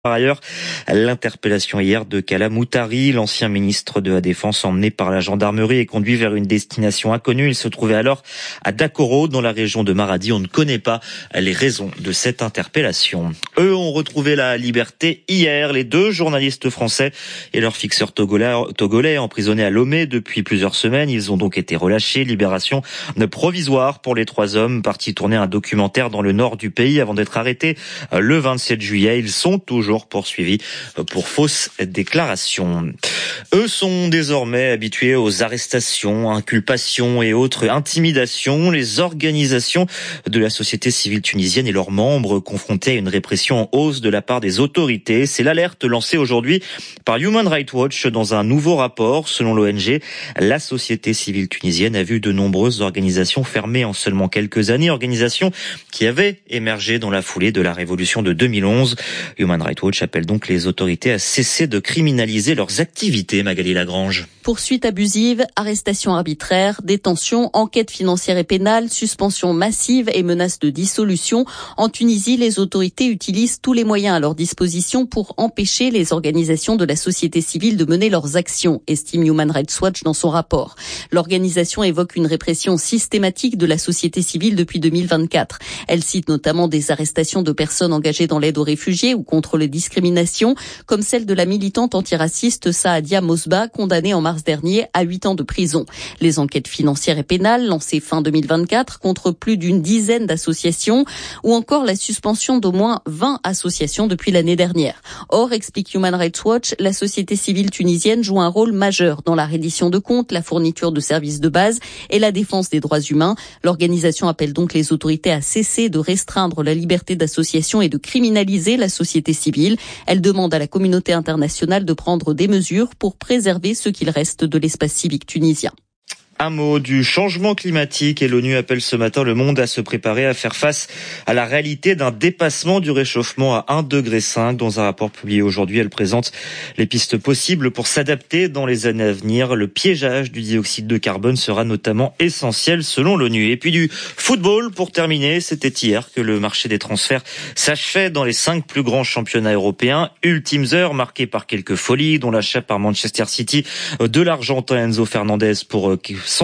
Par ailleurs, l'interpellation hier de Kala Moutari, l'ancien ministre de la Défense, emmené par la gendarmerie et conduit vers une destination inconnue. Il se trouvait alors à Dakoro, dans la région de Maradi. On ne connaît pas les raisons de cette interpellation. Eux ont retrouvé la liberté hier. Les deux journalistes français et leur fixeur togolais emprisonnés à Lomé depuis plusieurs semaines. Ils ont donc été relâchés. Libération provisoire pour les trois hommes partis tourner un documentaire dans le nord du pays avant d'être arrêtés le 27 juillet. Ils sont toujours poursuivis pour fausses déclarations. Eux sont désormais habitués aux arrestations, inculpations et autres intimidations. Les organisations de la société civile tunisienne et leurs membres confrontés à une répression en hausse de la part des autorités. C'est l'alerte lancée aujourd'hui par Human Rights Watch dans un nouveau rapport. Selon l'ONG, la société civile tunisienne a vu de nombreuses organisations fermées en seulement quelques années. Organisations qui avaient émergé dans la foulée de la révolution de 2011. Human Rights Watch appelle donc les autorités à cesser de criminaliser leurs activités. Magali Lagrange. Poursuites abusives, arrestations arbitraires, détention, enquêtes financières et pénales, suspension massive et menaces de dissolution. En Tunisie, les autorités utilisent tous les moyens à leur disposition pour empêcher les organisations de la société civile de mener leurs actions, estime Human Rights Watch dans son rapport. L'organisation évoque une répression systématique de la société civile depuis 2024. Elle cite notamment des arrestations de personnes engagées dans l'aide aux réfugiés ou contre les discriminations, comme celle de la militante antiraciste Saadia Mosba, condamnée en mars dernier à 8 ans de prison. Les enquêtes financières et pénales lancées fin 2024 contre plus d'une dizaine d'associations ou encore la suspension d'au moins 20 associations depuis l'année dernière. Or, explique Human Rights Watch, la société civile tunisienne joue un rôle majeur dans la reddition de comptes, la fourniture de services de base et la défense des droits humains. L'organisation appelle donc les autorités à cesser de restreindre la liberté d'association et de criminaliser la société civile. Elle demande à la communauté internationale de prendre des mesures pour préserver ce qu'il reste de l'espace civique tunisien. Un mot du changement climatique et l'ONU appelle ce matin le monde à se préparer à faire face à la réalité d'un dépassement du réchauffement à 1,5 degré. Dans un rapport publié aujourd'hui, elle présente les pistes possibles pour s'adapter dans les années à venir. Le piégeage du dioxyde de carbone sera notamment essentiel selon l'ONU. Et puis du football pour terminer, c'était hier que le marché des transferts s'achevait dans les 5 plus grands championnats européens. Ultimes heures marquées par quelques folies, dont l'achat par Manchester City de l'Argentin Enzo Fernandez pour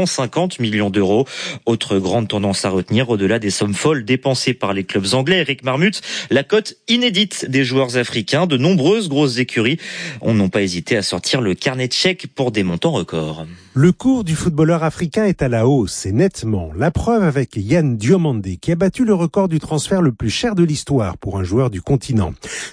150 millions d'euros. Autre grande tendance à retenir, au-delà des sommes folles dépensées par les clubs anglais, Eric Marmut, la cote inédite des joueurs africains. De nombreuses grosses écuries n'ont pas hésité à sortir le carnet de chèques pour des montants records. Le cours du footballeur africain est à la hausse, et nettement. La preuve avec Yann Diomandé, qui a battu le record du transfert le plus cher de l'histoire pour un joueur du continent.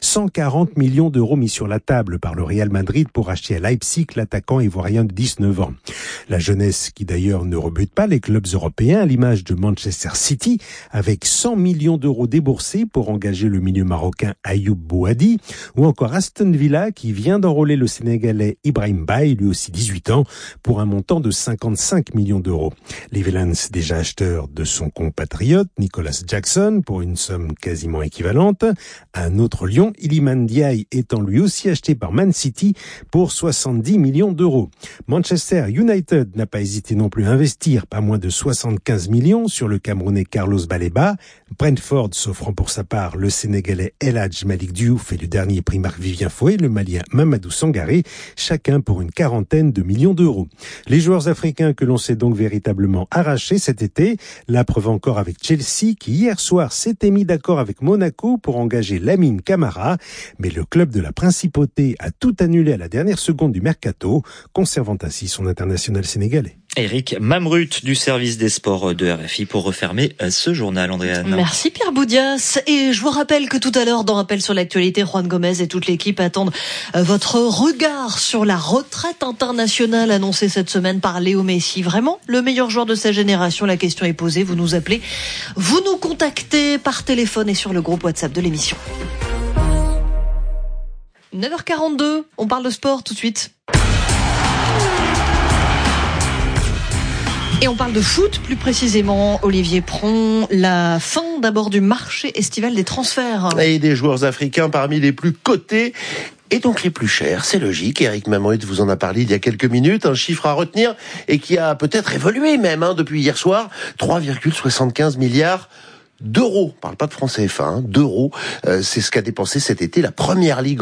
140 millions d'euros mis sur la table par le Real Madrid pour acheter à Leipzig l'attaquant ivoirien de 19 ans. La jeunesse qui d'ailleurs ne rebute pas les clubs européens, à l'image de Manchester City, avec 100 millions d'euros déboursés pour engager le milieu marocain Ayoub Bouhadi, ou encore Aston Villa qui vient d'enrôler le Sénégalais Ibrahim Baye, lui aussi 18 ans, pour un montant de 55 millions d'euros. Les Villains, déjà acheteurs de son compatriote Nicolas Jackson pour une somme quasiment équivalente. Un autre lion, Iliman Ndiaye, étant lui aussi acheté par Man City pour 70 millions d'euros. Manchester United n'a pas hésité non plus à investir pas moins de 75 millions sur le Camerounais Carlos Baleba. Brentford s'offrant pour sa part le Sénégalais El Hadj Malick Diouf et le dernier prix Marc-Vivien Foé, le Malien Mamadou Sangaré, chacun pour une quarantaine de millions d'euros. Les joueurs africains que l'on s'est donc véritablement arrachés cet été, la preuve encore avec Chelsea qui hier soir s'était mis d'accord avec Monaco pour engager Lamine Camara, mais le club de la Principauté a tout annulé à la dernière seconde du mercato, conservant ainsi son international sénégalais. Eric Mamrut du service des sports de RFI pour refermer ce journal, Andréane. Merci Pierre Boudias. Et je vous rappelle que tout à l'heure, dans Rappel sur l'actualité, Juan Gomez et toute l'équipe attendent votre regard sur la retraite internationale annoncée cette semaine par Léo Messi. Vraiment le meilleur joueur de sa génération? La question est posée. Vous nous appelez, vous nous contactez par téléphone et sur le groupe WhatsApp de l'émission. 9h42, on parle de sport tout de suite. Et on parle de foot, plus précisément, Olivier Pron, la fin d'abord du marché estival des transferts. Et des joueurs africains parmi les plus cotés et donc les plus chers, c'est logique. Eric Mamrut vous en a parlé il y a quelques minutes, un chiffre à retenir et qui a peut-être évolué même depuis hier soir, 3,75 milliards d'euros. On parle pas de francs CFA, d'euros. C'est ce qu'a dépensé cet été la première ligue